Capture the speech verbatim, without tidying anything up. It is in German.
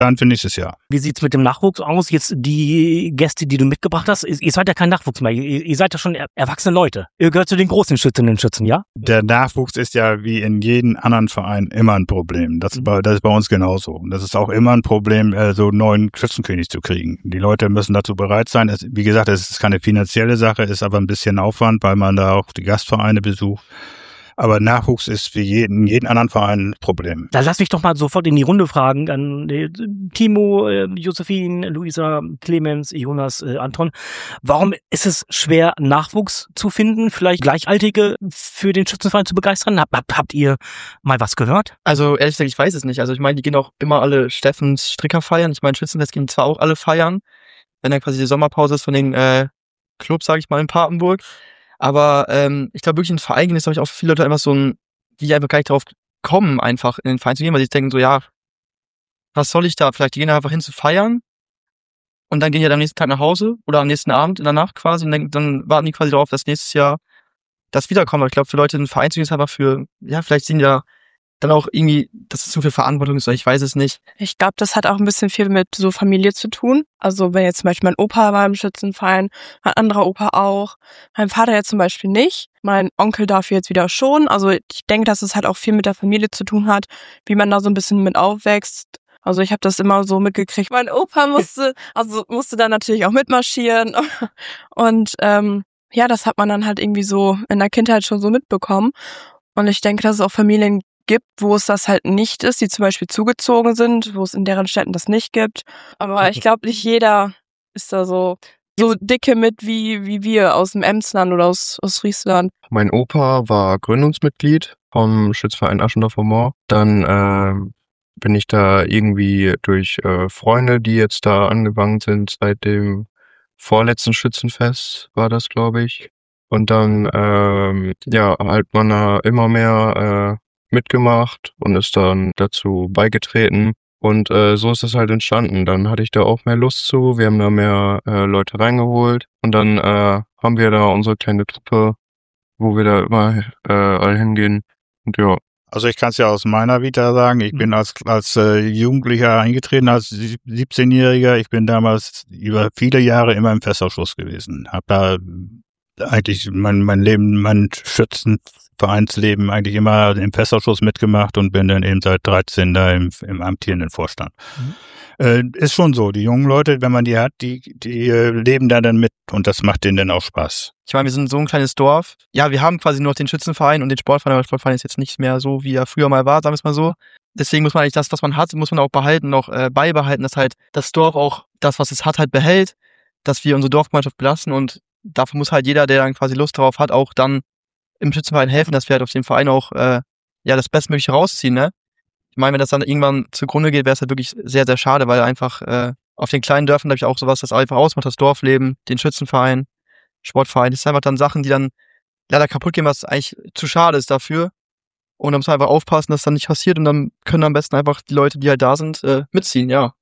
Dann finde ich es ja. Wie sieht's mit dem Nachwuchs aus? Jetzt die Gäste, die du mitgebracht hast, ihr seid ja kein Nachwuchs mehr. Ihr, ihr seid ja schon erwachsene Leute. Ihr gehört zu den großen Schützinnen und Schützen, ja? Der Nachwuchs ist ja wie in jedem anderen Verein immer ein Problem. Das, mhm. bei, das ist bei uns genauso. Und das ist auch immer ein Problem, äh, so einen neuen Schützenkönig zu kriegen. Die Leute müssen dazu bereit sein. Es, wie gesagt, es ist keine finanzielle Sache, ist aber ein bisschen Aufwand, weil man da auch die Gastvereine besucht. Aber Nachwuchs ist wie jeden, jeden anderen Verein ein Problem. Dann lass mich doch mal sofort in die Runde fragen an äh, Timo, äh, Josephine, Luisa, Clemens, Jonas, äh, Anton. Warum ist es schwer, Nachwuchs zu finden, vielleicht Gleichaltrige für den Schützenverein zu begeistern? Hab, hab, habt ihr mal was gehört? Also ehrlich gesagt, ich weiß es nicht. Also ich meine, die gehen auch immer alle Steffens Stricker feiern. Ich meine, Schützenfest gehen zwar auch alle feiern, wenn dann quasi die Sommerpause ist von den äh, Clubs, sage ich mal, in Papenburg. Aber ähm, ich glaube wirklich, ein Verein ist, glaube ich, auch für viele Leute einfach so ein, die einfach gar nicht drauf kommen, einfach in den Verein zu gehen, weil sie denken so, ja, was soll ich da? Vielleicht die gehen da einfach hin zu feiern und dann gehen die halt am nächsten Tag nach Hause oder am nächsten Abend in der Nacht quasi und dann, dann warten die quasi darauf, dass nächstes Jahr das wiederkommt. Aber ich glaube, für Leute in den Verein zu gehen ist einfach für, ja, vielleicht sind ja dann auch irgendwie, dass es zu viel Verantwortung ist, oder ich weiß es nicht. Ich glaube, das hat auch ein bisschen viel mit so Familie zu tun. Also wenn jetzt zum Beispiel mein Opa war im Schützenverein, mein anderer Opa auch, mein Vater jetzt zum Beispiel nicht, mein Onkel dafür jetzt wieder schon. Also ich denke, dass es halt auch viel mit der Familie zu tun hat, wie man da so ein bisschen mit aufwächst. Also ich habe das immer so mitgekriegt. Mein Opa musste, also musste da natürlich auch mitmarschieren und ähm, ja, das hat man dann halt irgendwie so in der Kindheit schon so mitbekommen. Und ich denke, dass es auch Familien gibt, wo es das halt nicht ist, die zum Beispiel zugezogen sind, wo es in deren Städten das nicht gibt. Aber ich glaube, nicht jeder ist da so so dicke mit wie wie wir aus dem Emsland oder aus aus Friesland. Mein Opa war Gründungsmitglied vom Schützenverein Aschendorfer Moor. Dann äh, bin ich da irgendwie durch äh, Freunde, die jetzt da angefangen sind seit dem vorletzten Schützenfest, war das, glaube ich. Und dann ähm, ja halt man da immer mehr äh, mitgemacht und ist dann dazu beigetreten und äh, so ist das halt entstanden. Dann hatte ich da auch mehr Lust zu, wir haben da mehr äh, Leute reingeholt und dann äh, haben wir da unsere kleine Truppe, wo wir da immer äh, alle hingehen und ja. Also ich kann es ja aus meiner Vita sagen, ich bin als als äh, Jugendlicher eingetreten, als siebzehnjähriger. Ich bin damals über viele Jahre immer im Festausschuss gewesen, habe da eigentlich mein mein Leben, mein Schützenvereinsleben eigentlich immer im Festausschuss mitgemacht und bin dann eben seit dreizehn da im, im amtierenden Vorstand. Mhm. Äh, ist schon so, die jungen Leute, wenn man die hat, die die äh, leben da dann mit und das macht denen dann auch Spaß. Ich meine, wir sind so ein kleines Dorf. Ja, wir haben quasi nur noch den Schützenverein und den Sportverein, aber der Sportverein ist jetzt nicht mehr so, wie er früher mal war, sagen wir es mal so. Deswegen muss man eigentlich das, was man hat, muss man auch behalten, auch äh, beibehalten, dass halt das Dorf auch das, was es hat, halt behält, dass wir unsere Dorfgemeinschaft belassen und dafür muss halt jeder, der dann quasi Lust darauf hat, auch dann im Schützenverein helfen, dass wir halt auf dem Verein auch äh, ja das Bestmögliche rausziehen, ne? Ich meine, wenn das dann irgendwann zugrunde geht, wäre es halt wirklich sehr, sehr schade, weil einfach äh, auf den kleinen Dörfern, glaube ich, auch sowas, das einfach ausmacht, das Dorfleben, den Schützenverein, Sportverein, das ist einfach dann Sachen, die dann leider kaputt gehen, was eigentlich zu schade ist dafür. Und da muss man einfach aufpassen, dass das dann nicht passiert und dann können am besten einfach die Leute, die halt da sind, äh, mitziehen, ja.